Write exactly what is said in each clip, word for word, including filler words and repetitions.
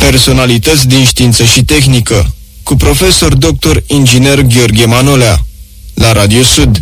Personalități din știință și tehnică, cu profesor doctor inginer Gheorghe Manolea, la Radio Sud.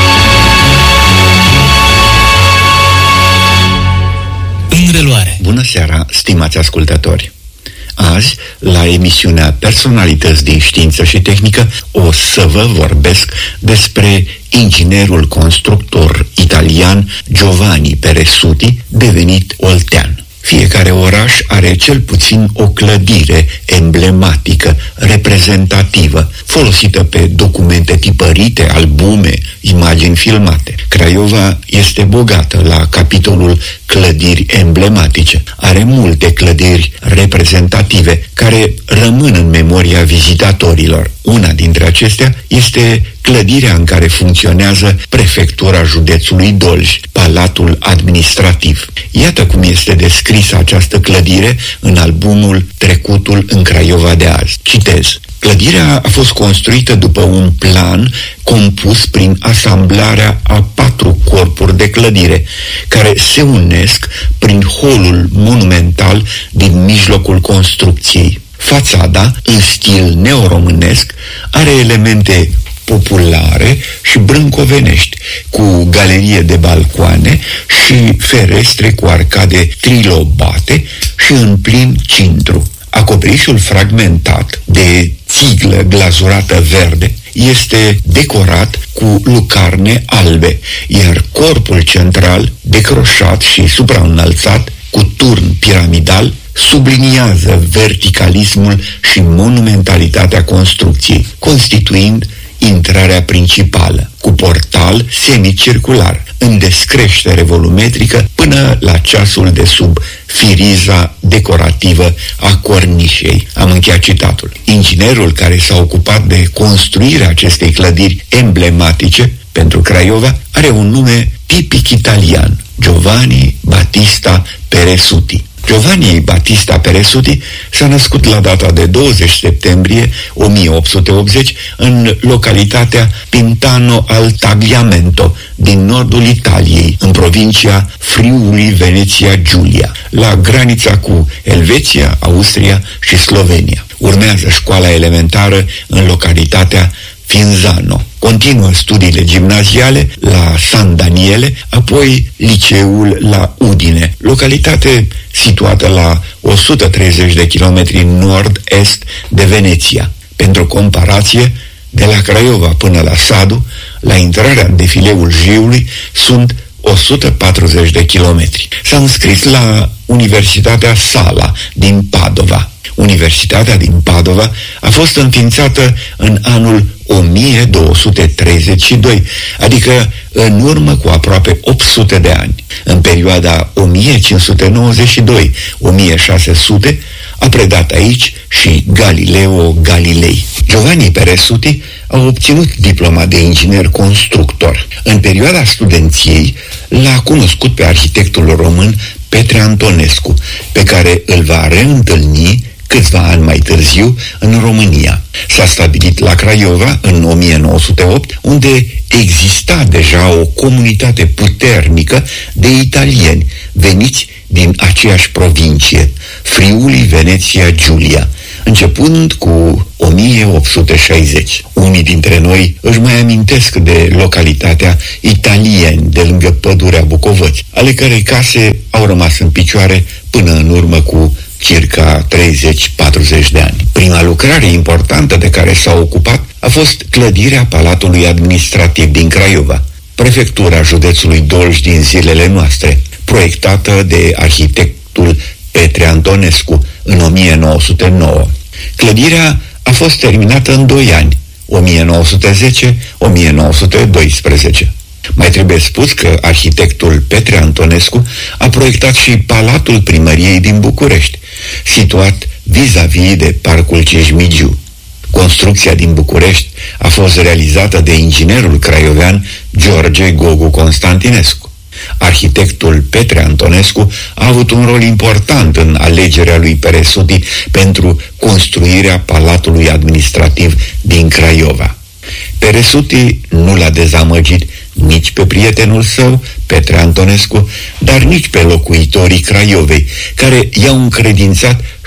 În reluare. Bună seara, stimați ascultători! Azi, la emisiunea Personalități din știință și tehnică, o să vă vorbesc despre inginerul constructor italian Giovanni Peresuti, devenit oltean. Fiecare oraș are cel puțin o clădire emblematică, reprezentativă, folosită pe documente tipărite, albume, imagini filmate. Craiova este bogată la capitolul clădiri emblematice. Are multe clădiri reprezentative care rămân în memoria vizitatorilor. Una dintre acestea este clădirea în care funcționează prefectura județului Dolj, Palatul Administrativ. Iată cum este descrisă această clădire în albumul Trecutul în Craiova de azi. Citez. Clădirea a fost construită după un plan compus prin asamblarea a patru corpuri de clădire, care se unesc prin holul monumental din mijlocul construcției. Fațada, în stil neoromânesc, are elemente populare și brâncovenești, cu galerie de balcoane și ferestre cu arcade trilobate și în plin cintru. Acoperișul fragmentat de țiglă glazurată verde este decorat cu lucarne albe, iar corpul central, decroșat și supraînălțat, cu turn piramidal, subliniază verticalismul și monumentalitatea construcției, constituind intrarea principală, cu portal semicircular, în descreștere volumetrică până la ceasul de sub firiza decorativă a cornișei. Am încheiat citatul. Inginerul care s-a ocupat de construirea acestei clădiri emblematice pentru Craiova are un nume tipic italian, Giovanni Battista Peresuti. Giovanni Battista Peresuti s-a născut la data de douăzeci septembrie o mie opt sute optzeci în localitatea Pintano al Tagliamento, din nordul Italiei, în provincia Friuli Venezia Giulia, la granița cu Elveția, Austria și Slovenia. Urmează școala elementară în localitatea Finzano. Continuă studiile gimnaziale la San Daniele, apoi liceul la Udine, localitate situată la o sută treizeci de kilometri nord-est de Veneția. Pentru comparație, de la Craiova până la Sadu, la intrarea în defileul Jiului, sunt o sută patruzeci de kilometri. S-a înscris la Universitatea Sala din Padova. Universitatea din Padova a fost înființată în anul o mie două sute treizeci și doi, adică în urmă cu aproape opt sute de ani. În perioada o mie cinci sute nouăzeci și doi - o mie șase sute a predat aici și Galileo Galilei. Giovanni Peresuti a obținut diploma de inginer constructor. În perioada studenției l-a cunoscut pe arhitectul român Petre Antonescu, pe care îl va reîntâlni câțiva ani mai târziu în România. S-a stabilit la Craiova în o mie nouă sute opt, unde exista deja o comunitate puternică de italieni veniți din aceeași provincie, Friuli Venezia Giulia, începând cu o mie opt sute șaizeci. Unii dintre noi își mai amintesc de localitatea Italieni de lângă pădurea Bucovăți, ale cărei case au rămas în picioare până în urmă cu circa treizeci patruzeci de ani. Prima lucrare importantă de care s-a ocupat a fost clădirea Palatului Administrativ din Craiova, prefectura județului Dolj din zilele noastre, proiectată de arhitectul Petre Antonescu în o mie nouă sute nouă. Clădirea a fost terminată în doi ani, o mie nouă sute zece - o mie nouă sute doisprezece. Mai trebuie spus că arhitectul Petre Antonescu a proiectat și Palatul Primăriei din București, situat vis-a-vis de Parcul Cismigiu. Construcția din București a fost realizată de inginerul craiovean George Gogu Constantinescu. Arhitectul Petre Antonescu a avut un rol important în alegerea lui Peresuti pentru construirea Palatului Administrativ din Craiova. Peresuti nu l-a dezamăgit nici pe prietenul său, Petre Antonescu, dar nici pe locuitorii Craiovei, care i-au încredințat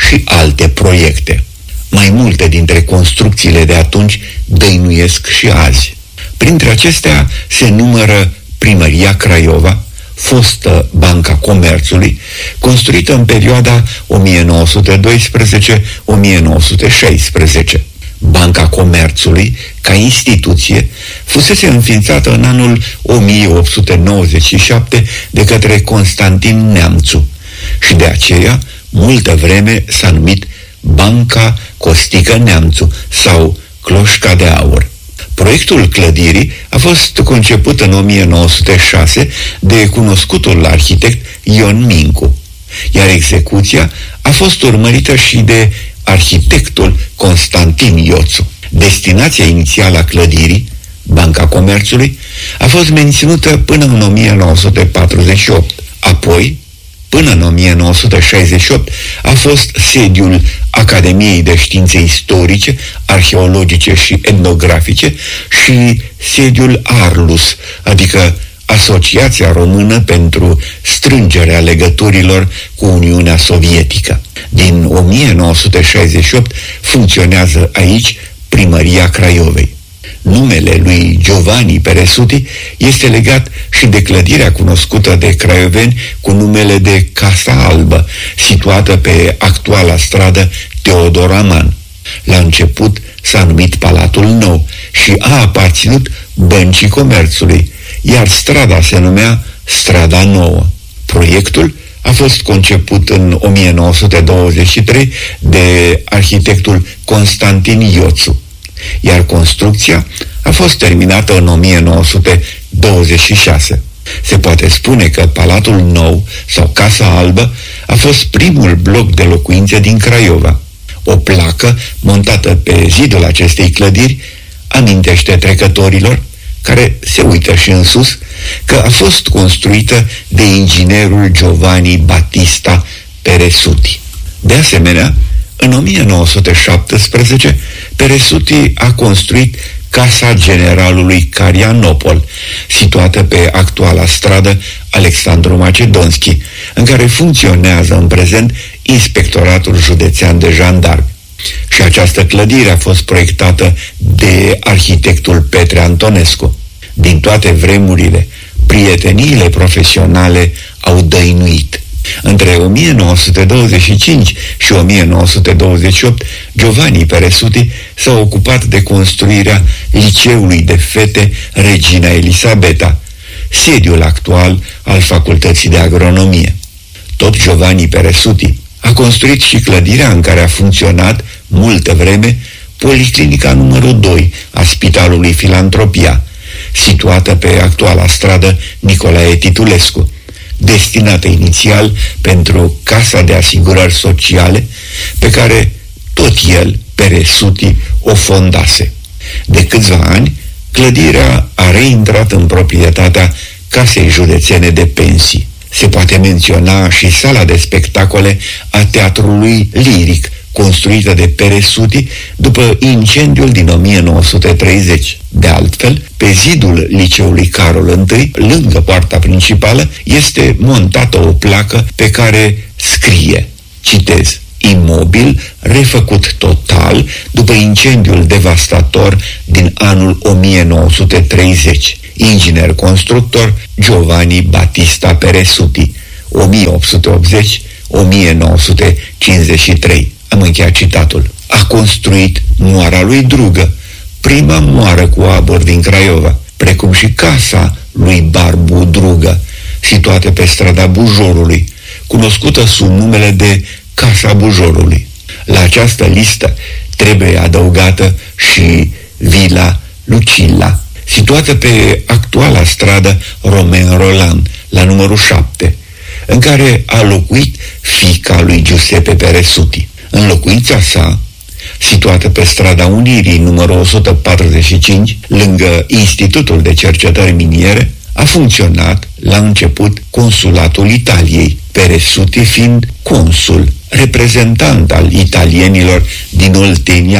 și alte proiecte. Mai multe dintre construcțiile de atunci dăinuiesc și azi. Printre acestea se numără Primăria Craiova, fostă Banca Comerțului, construită în perioada o mie nouă sute doisprezece - o mie nouă sute șaisprezece. Banca Comerțului, ca instituție, fusese înființată în anul o mie opt sute nouăzeci și șapte de către Constantin Neamțu și de aceea multă vreme s-a numit Banca Costică Neamțu sau Cloșca de Aur. Proiectul clădirii a fost conceput în o mie nouă sute șase de cunoscutul arhitect Ion Mincu, iar execuția a fost urmărită și de arhitectul Constantin Ioțu. Destinația inițială a clădirii, Banca Comerțului, a fost menținută până în o mie nouă sute patruzeci și opt. Apoi, până în o mie nouă sute șaizeci și opt, a fost sediul Academiei de Științe Istorice, Arheologice și Etnografice și sediul Arlus, adică Asociația Română pentru strângerea legăturilor cu Uniunea Sovietică. Din o mie nouă sute șaizeci și opt funcționează aici Primăria Craiovei. Numele lui Giovanni Peresuti este legat și de clădirea cunoscută de craioveni cu numele de Casa Albă, situată pe actuala stradă Teodor Aman. La început s-a numit Palatul Nou și a aparținut Băncii Comerțului, iar strada se numea Strada Nouă. Proiectul a fost conceput în o mie nouă sute douăzeci și trei de arhitectul Constantin Ioțu, iar construcția a fost terminată în o mie nouă sute douăzeci și șase. Se poate spune că Palatul Nou sau Casa Albă a fost primul bloc de locuințe din Craiova. O placă montată pe zidul acestei clădiri amintește trecătorilor care se uită și în sus că a fost construită de inginerul Giovanni Battista Peresuti. De asemenea, în o mie nouă sute șaptesprezece, Peresuti a construit Casa Generalului Carianopol, situată pe actuala stradă Alexandru Macedonski, în care funcționează în prezent Inspectoratul Județean de Jandarmi. Și această clădire a fost proiectată de arhitectul Petre Antonescu. Din toate vremurile, prieteniile profesionale au dăinuit. Între o mie nouă sute douăzeci și cinci și o mie nouă sute douăzeci și opt, Giovanni Peresuti s-a ocupat de construirea Liceului de Fete Regina Elisabeta, sediul actual al Facultății de Agronomie. Tot Giovanni Peresuti a construit și clădirea în care a funcționat multă vreme Policlinica numărul doi a Spitalului Filantropia, situată pe actuala stradă Nicolae Titulescu, destinată inițial pentru Casa de Asigurări Sociale, pe care tot el, Peresuti, o fondase. De câțiva ani, clădirea a reintrat în proprietatea Casei Județene de Pensii. Se poate menționa și sala de spectacole a Teatrului Liric, construită de Peresuti după incendiul din o mie nouă sute treizeci. De altfel, pe zidul Liceului Carol I, lângă poarta principală, este montată o placă pe care scrie, citez, imobil refăcut total după incendiul devastator din anul o mie nouă sute treizeci. Inginer constructor Giovanni Battista Peresuti, o mie opt sute optzeci - o mie nouă sute cincizeci și trei. Am încheiat citatul. A construit moara lui Drugă, prima moară cu abur din Craiova, precum și casa lui Barbu Drugă, situată pe strada Bujorului, cunoscută sub numele de Casa Bujorului. La această listă trebuie adăugată și Vila Lucilla, situată pe actuala stradă Romain Roland, la numărul șapte, în care a locuit fiica lui Giuseppe Peresuti. În locuința sa, situată pe strada Unirii, numărul o sută patruzeci și cinci, lângă Institutul de Cercetări Miniere, a funcționat la început Consulatul Italiei, Peresuti fiind consul, reprezentant al italienilor din Oltenia,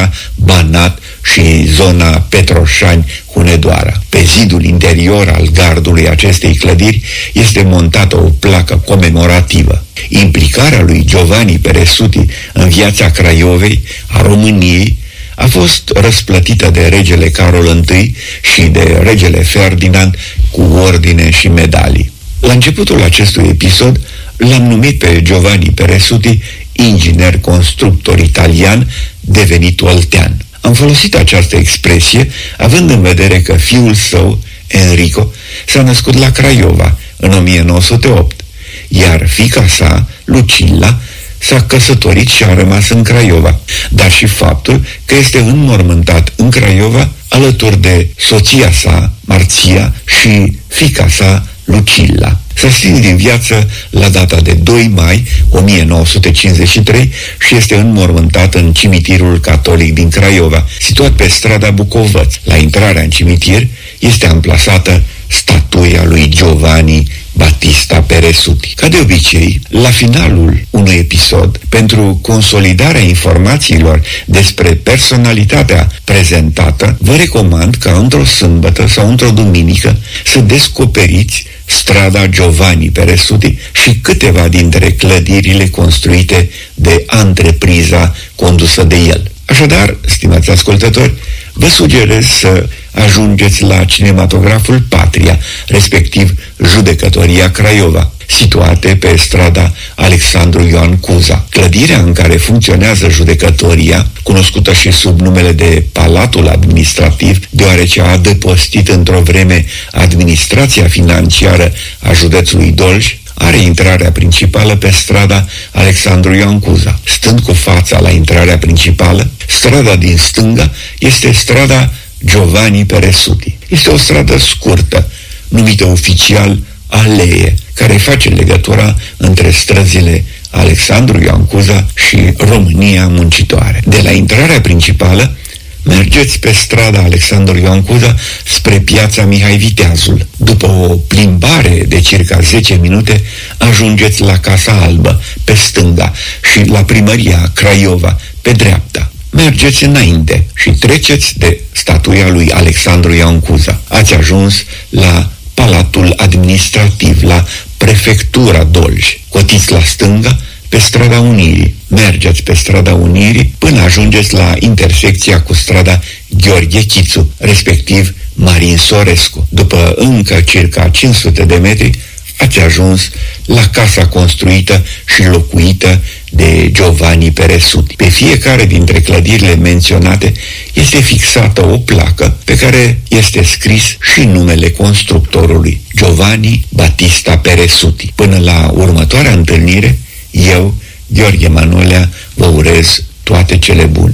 Banat și zona Petroșani-Hunedoara. Pe zidul interior al gardului acestei clădiri este montată o placă comemorativă. Implicarea lui Giovanni Peresuti în viața Craiovei, a României, a fost răsplătită de regele Carol I și de regele Ferdinand cu ordine și medalii. La începutul acestui episod l-am numit pe Giovanni Peresuti inginer constructor italian devenit oltean. Am folosit această expresie având în vedere că fiul său, Enrico, s-a născut la Craiova în o mie nouă sute opt, iar fiica sa, Lucilla, s-a căsătorit și a rămas în Craiova, dar și faptul că este înmormântat în Craiova alături de soția sa, Marția, și fiica sa, Lucilla. S-a stins din viață la data de doi mai o mie nouă sute cincizeci și trei și este înmormântat în cimitirul catolic din Craiova, situat pe strada Bucovăț. La intrarea în cimitir este amplasată statuia lui Giovanni Battista Peresuti. Ca de obicei, la finalul unui episod, pentru consolidarea informațiilor despre personalitatea prezentată, vă recomand ca într-o sâmbătă sau într-o duminică să descoperiți strada Giovanni Peresuti și câteva dintre clădirile construite de antrepriza condusă de el. Așadar, stimați ascultători, vă sugerez să ajungeți la cinematograful Patria, respectiv Judecătoria Craiova, situate pe strada Alexandru Ioan Cuza. Clădirea în care funcționează judecătoria, cunoscută și sub numele de Palatul Administrativ, deoarece a adăpostit într-o vreme administrația financiară a județului Dolj, are intrarea principală pe strada Alexandru Ioan Cuza. Stând cu fața la intrarea principală, strada din stânga este strada Giovanni Peresuti. Este o stradă scurtă, numită oficial Alee, care face legătura între străzile Alexandru Ioan Cuza și România Muncitoare. De la intrarea principală, mergeți pe strada Alexandru Ioan Cuza spre piața Mihai Viteazul. După o plimbare de circa zece minute, ajungeți la Casa Albă, pe stânga, și la Primăria Craiova, pe dreapta. Mergeți înainte și treceți de statuia lui Alexandru Ioan Cuza. Ați ajuns la Palatul Administrativ, la Prefectura Dolj. Cotiți la stânga pe strada Unirii. Mergeți pe strada Unirii până ajungeți la intersecția cu strada Gheorghe Chițu, respectiv Marin Sorescu. După încă circa cinci sute de metri, ați ajuns la casa construită și locuită de Giovanni Peresuti. Pe fiecare dintre clădirile menționate este fixată o placă pe care este scris și numele constructorului, Giovanni Battista Peresuti. Până la următoarea întâlnire, eu, Gheorghe Manolea, vă urez toate cele bune.